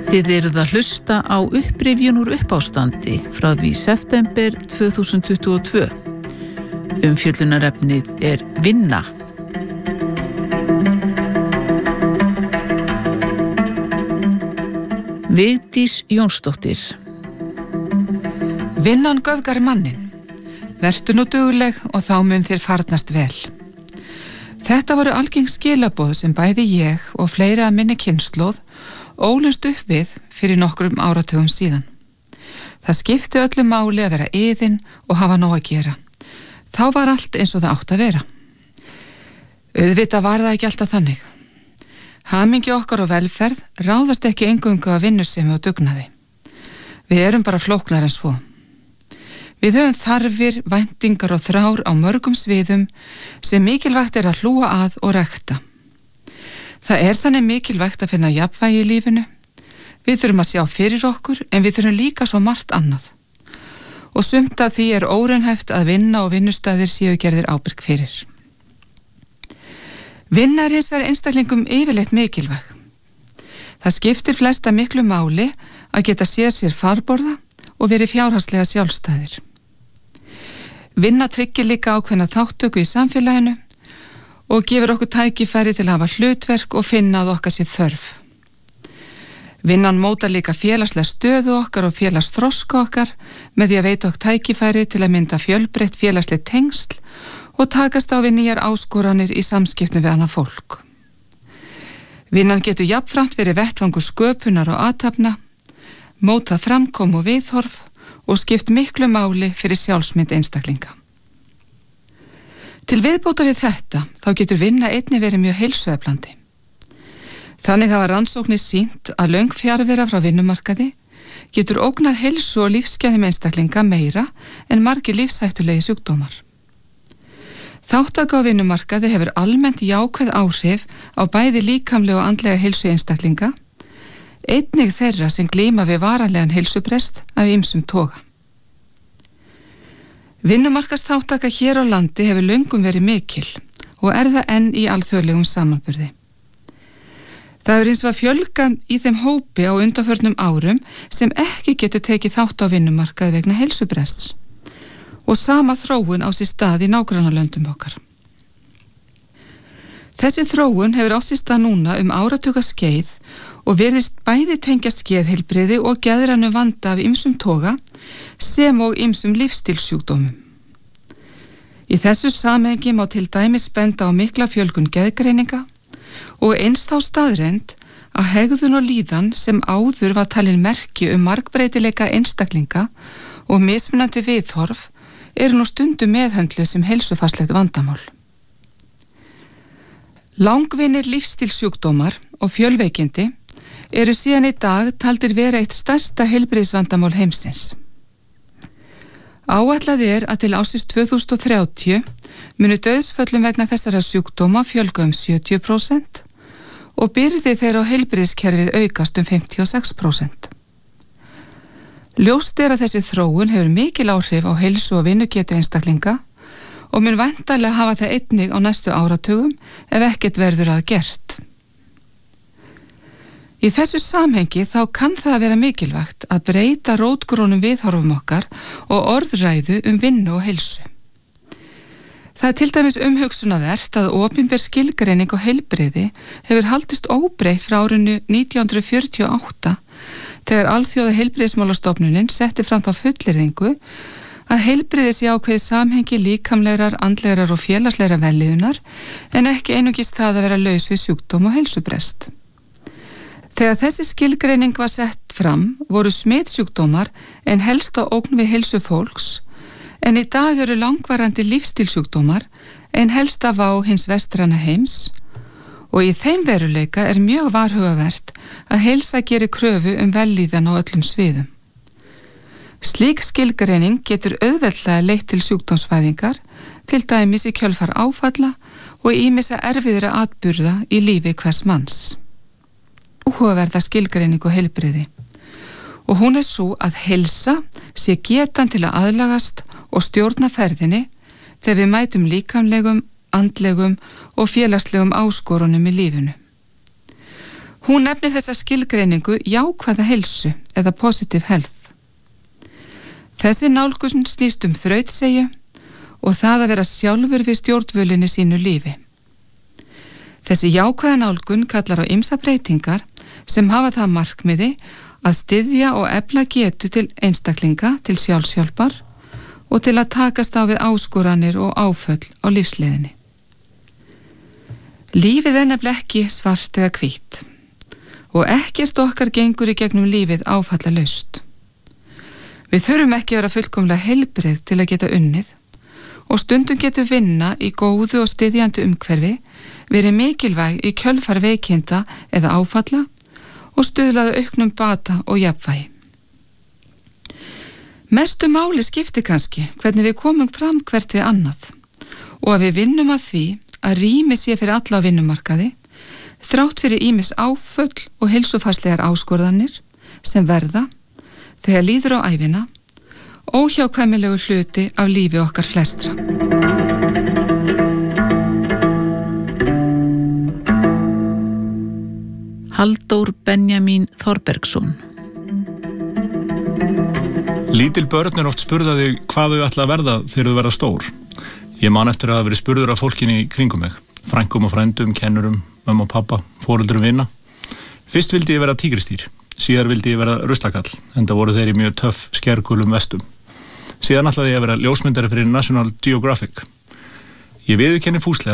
Þið eruð að hlusta á upprifjun úr uppástandi frá því september 2022. Umfjöllunarefnið er vinna. Vigdís Jónsdóttir. Vinnan göfgar mannin. Vertu nú dugleg og þá mun þér farnast vel. Þetta voru algeng skilaboð sem bæði ég og fleiri að minni kynslóð ólust upp við fyrir nokkrum áratugum síðan. Það skipti öllu máli að vera iðin og hafa nóg að gera. Þá var allt eins og það átt að vera. Auðvitað var það ekki alltaf þannig. Hamingju okkar og velferð ráðast ekki eingöngu af vinnusemi og dugnaði. Við erum bara flóknar en svo. Við höfum þarfir, væntingar og þrár á mörgum sviðum sem mikilvægt er að hlúa að og rækta. Það er þannig mikilvægt að finna jafnvægi í lífinu. Við þurfum að sjá fyrir okkur en við þurfum líka svo margt annað. Og sumt af því er óraunhæft að vinna og vinnustæðir séu gerðir ábyrg fyrir. Vinna er hins vegar einstaklingum yfirleitt mikilvæg. Það skiptir flesta miklu máli að geta séð sér farborða og verið fjárhagslega sjálfstæðir. Vinna tryggir líka ákveðna þáttöku í samfélaginu og gefur okkur tækifæri til að hafa hlutverk og finna að okkar sér þörf. Vinnan mótar líka félagslega stöðu okkar og félagsþroska okkar með því að veita okkur tækifæri til að mynda fjölbreytt félagsleg tengsl og takast á við nýjar áskoranir í samskiptum við annað fólk. Vinnan getur jafnframt verið vettvangur sköpunar og athafna, mótað framkomu og viðhorf og skipt miklu máli fyrir sjálfsmynd einstaklinga. Til viðbóta við þetta þá getur vinna einnig verið mjög heilsueflandi. Þannig hafa rannsóknir sýnt að löng fjarvera frá vinnumarkaði getur ógnað heilsu og lífsgæðum einstaklinga meira en margir lífshættulegi sjúkdómar. Þátttaka á vinnumarkaði hefur almennt jákvæð áhrif á bæði líkamlega og andlega heilsu einstaklinga, einnig þeirra sem glíma við varanlegan heilsubrest af ýmsum toga. Vinnumarkaðsþátttaka hér á landi hefur löngum verið mikil og er það enn í alþjóðlegum samanburði. Það er eins og að fjölga í þeim hópi á undanförnum árum sem ekki getur tekið þátt á vinnumarkaði vegna heilsubrests. Og sama þróun á sér stað í nágrannalöndum okkar. Þessi þróun hefur á sér stað núna áratuga skeið og virðist bæði tengjast geðheilbrigði og geðrænu vanda af ýmsum toga sem og ýmsum lífsstílssjúkdómum. Í þessu samhengi má til dæmis benda á mikla fjölgun geðgreininga og eins þá staðreynd að hegðun og líðan sem áður var talin merki margbreytileika einstaklinga og mismunandi viðhorf eru nú stundum meðhöndluð sem heilsufarslegt vandamál. Langvinnir lífsstílssjúkdómar og fjölveikindi eru síðan í dag taldir vera eitt stærsta heilbrigðisvandamál heimsins. Áætlað er að til ársins 2030 munu dauðsföllum vegna þessara sjúkdóma fjölga 70% og byrði þeirra á heilbrigðiskerfið aukast 56%. Ljóst er að þessi þróun hefur mikil áhrif á heilsu og vinnugetu einstaklinga og mun væntanlega hafa það einnig á næstu áratugum ef ekkert verður að gert. Í þessu samhengi þá kann það vera mikilvægt að breyta rótgrónum viðhorfum okkar og orðræðu vinnu og heilsu. Það er til dæmis umhugsunarvert að opinber skilgreining og heilbrigði hefur haldist óbreytt frá árinu 1948 þegar Alþjóða heilbrigðismálastofnunin setti fram þá fullyrðingu að heilbrigði sé ákveðið samhengi líkamlegrar, andlegrar og félagslegrar vellíðunar en ekki einungis það að vera laus við sjúkdóm og heilsubrest. Þegar þessi skilgreining var sett fram voru smitsjúkdómar en helsta ógn við heilsu fólks en í dag eru langvarandi lífsstílssjúkdómar en helsta vá hins vestræna heims og í þeim veruleika er mjög varhugavert að heilsa geri kröfu vellíðan á öllum sviðum. Slík skilgreining getur auðveldlega leitt til sjúkdómsfæðingar, til dæmis í kjölfar áfalla og ýmissa erfiðra atburða í lífi hvers manns. Áhugaverða skilgreining og heilbrigði. Og hún er svo að heilsa sé getan til að aðlagast og stjórna ferðinni þegar við mætum líkamlegum, andlegum og félagslegum áskorunum í lífinu. Hún nefnir þessa skilgreiningu jákvæða heilsu eða positive health. Þessi nálgun snýst þrautseigju og það að vera sjálfur við stjórnvölinni sínu lífi. Þessi jákvæða nálgun kallar á ýmsar breytingar sem hafa það markmiði að styðja og efla getu til einstaklinga, til sjálfshjálpar og til að takast á við áskoranir og áföll á lífsleiðinni. Lífið er nefnilega ekki svart eða hvítt og ekkert okkar gengur í gegnum lífið áfallalaust. Við þurfum ekki að vera fullkomlega heilbrigð til að geta unnið og stundum getur vinna í góðu og styðjandi umhverfi verið mikilvæg í kjölfar veikinda eða áfalla og stuðlaði auknum bata og jafnvægi. Mestu máli skiptir kannski hvernig við komum fram hvert við annað og að við vinnum að því að rými sé fyrir alla á vinnumarkaði þrátt fyrir ýmis áföll og heilsufarslegar áskorðanir sem verða þegar líður á ævina óhjákvæmilegu hluti af lífi okkar flestra. Halldór Benjamín Þorbergsson. Lítil börn oft spurða þig hvað þau ætla að verða þegar þau verða stór. Ég man eftir að hafa verið spurður af fólkinni í kringum mig, frænkum og frændum, kennurum, mömmu og pappa, foreldrum vina. Fyrst vildi ég vera tígristýr, síðar vildi ég vera ruslakall, enda voru þeir í mjög töff skergulum vestum. Síðan ætlaði ég að vera ljósmyndari fyrir National Geographic. Ég viðurkenni fúslega